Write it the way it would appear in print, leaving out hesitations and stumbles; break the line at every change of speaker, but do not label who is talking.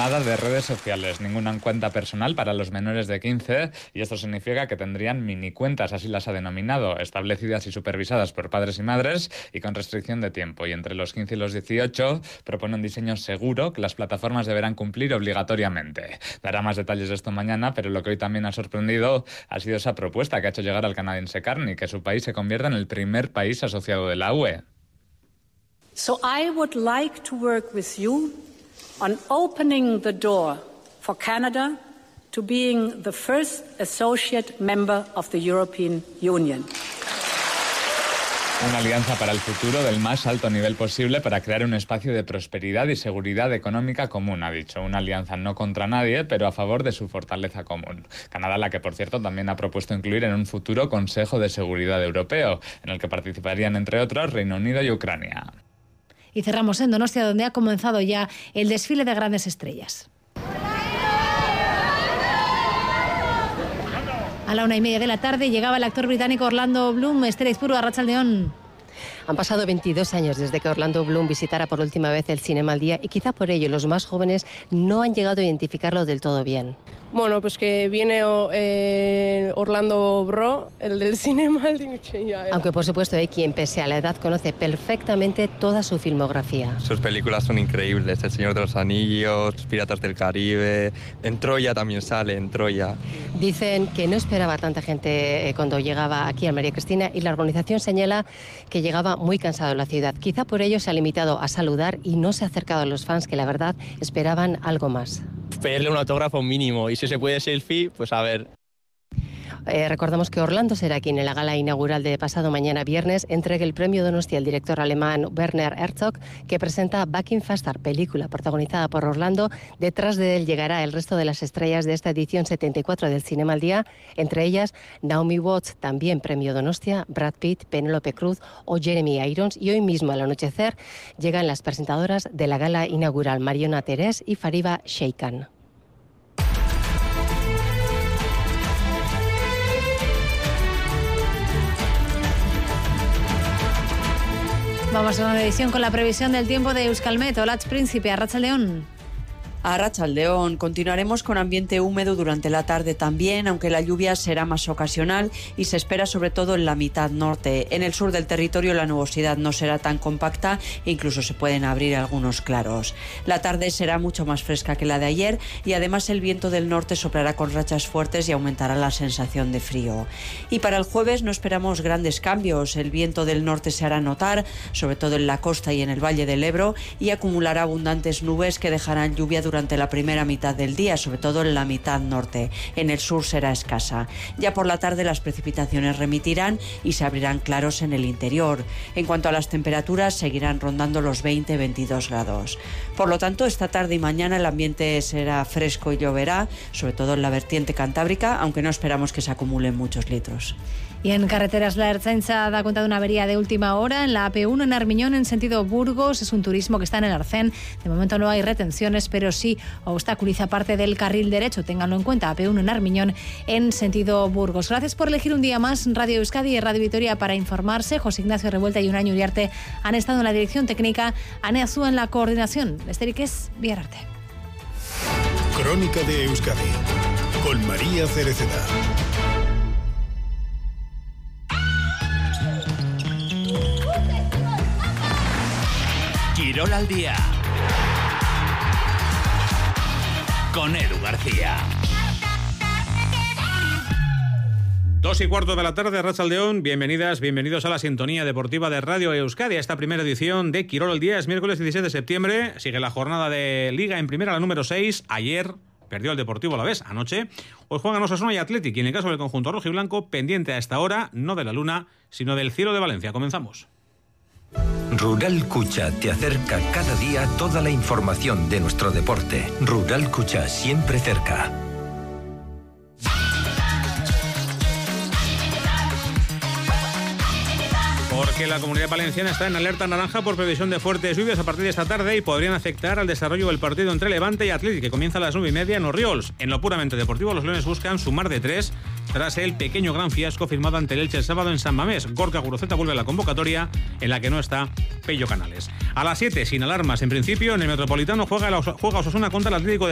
Nada de redes sociales, ninguna cuenta personal para los menores de 15, y esto significa que tendrían mini cuentas, así las ha denominado, establecidas y supervisadas por padres y madres y con restricción de tiempo. Y entre los 15 y los 18 propone un diseño seguro que las plataformas deberán cumplir obligatoriamente. Dará más detalles de esto mañana, pero lo que hoy también ha sorprendido ha sido esa propuesta que ha hecho llegar al canadiense Carney, que su país se convierta en el primer país asociado de la UE.
So I would like to work with you on opening the door for Canada to being the first associate member of the European Union.
Una alianza para el futuro del más alto nivel posible para crear un espacio de prosperidad y seguridad económica común, ha dicho. Una alianza no contra nadie, pero a favor de su fortaleza común. Canadá, la que por cierto también ha propuesto incluir en un futuro Consejo de Seguridad Europeo, en el que participarían entre otros Reino Unido y Ucrania.
Y cerramos en Donostia, donde ha comenzado ya el desfile de grandes estrellas. A la 1:30 de la tarde llegaba el actor británico Orlando Bloom. Esther Izpuru, Arratsaldeon.
Han pasado 22 años desde que Orlando Bloom visitara por última vez el Cinema al Día y quizá por ello los más jóvenes no han llegado a identificarlo del todo bien.
Bueno, pues que viene Orlando Bro, el del Cinema al Día.
Aunque por supuesto hay quien, pese a la edad, conoce perfectamente toda su filmografía.
Sus películas son increíbles, El Señor de los Anillos, Piratas del Caribe, en Troya también sale, en Troya.
Dicen que no esperaba tanta gente cuando llegaba aquí a María Cristina y la organización señala que llegaba muy cansado en la ciudad. Quizá por ello se ha limitado a saludar y no se ha acercado a los fans que la verdad esperaban algo más.
Pedirle un autógrafo mínimo y si se puede selfie, pues a ver.
Recordamos que Orlando será quien en la gala inaugural de pasado mañana viernes entregue el premio Donostia al director alemán Werner Herzog, que presenta Back in Faster, película protagonizada por Orlando. Detrás de él llegará el resto de las estrellas de esta edición 74 del Cinema al Día, entre ellas Naomi Watts, también premio Donostia, Brad Pitt, Penélope Cruz o Jeremy Irons. Y hoy mismo al anochecer llegan las presentadoras de la gala inaugural, Mariona Terés y Fariba Sheikhan.
Vamos a una edición con la previsión del tiempo de Euskalmet. Hola, Príncipe, Arratsaldeon.
Arratsaldeon, continuaremos con ambiente húmedo durante la tarde también, aunque la lluvia será más ocasional y se espera sobre todo en la mitad norte. En el sur del territorio la nubosidad no será tan compacta, incluso se pueden abrir algunos claros. La tarde será mucho más fresca que la de ayer y además el viento del norte soplará con rachas fuertes y aumentará la sensación de frío. Y para el jueves no esperamos grandes cambios. El viento del norte se hará notar, sobre todo en la costa y en el Valle del Ebro, y acumulará abundantes nubes que dejarán lluvia durante la primera mitad del día, sobre todo en la mitad norte. En el sur será escasa. Ya por la tarde las precipitaciones remitirán y se abrirán claros en el interior. En cuanto a las temperaturas, seguirán rondando los 20-22 grados. Por lo tanto, esta tarde y mañana el ambiente será fresco y lloverá, sobre todo en la vertiente cantábrica, aunque no esperamos que se acumulen muchos litros.
Y en carreteras, la Ertzaintza da cuenta de una avería de última hora en la AP1 en Armiñón en sentido Burgos. Es un turismo que está en el Arcén. De momento no hay retenciones, pero sí obstaculiza parte del carril derecho. Ténganlo en cuenta, AP1 en Armiñón en sentido Burgos. Gracias por elegir un día más Radio Euskadi y Radio Vitoria para informarse. José Ignacio Revuelta y Unai Uriarte han estado en la dirección técnica, Ane Azúa en la coordinación. Esteriquez, Biararte.
Crónica de Euskadi con María Cereceda.
Quirol al día con Edu García.
2:15 de la tarde, Arratsaldeon. Bienvenidas, bienvenidos a la sintonía deportiva de Radio Euskadi, a esta primera edición de Quirol al día. Es miércoles 16 de septiembre, sigue la jornada de Liga en Primera, la número 6. Ayer perdió el Deportivo Alavés, anoche. Hoy juegan Osasuna y Athletic, y en el caso del conjunto rojiblanco, pendiente a esta hora, no de la luna, sino del cielo de Valencia. Comenzamos.
Rural Cucha te acerca cada día toda la información de nuestro deporte. Rural Cucha, siempre cerca.
Porque la Comunidad Valenciana está en alerta naranja por previsión de fuertes lluvias a partir de esta tarde y podrían afectar al desarrollo del partido entre Levante y Athletic, que comienza a las 9:30 en Orriols. En lo puramente deportivo, los leones buscan sumar de 3 tras el pequeño gran fiasco firmado ante el Elche el sábado en San Mamés. Gorka Guruzeta vuelve a la convocatoria, en la que no está Pello Canales. A las 7, sin alarmas en principio, en el Metropolitano juega Osasuna contra el Atlético de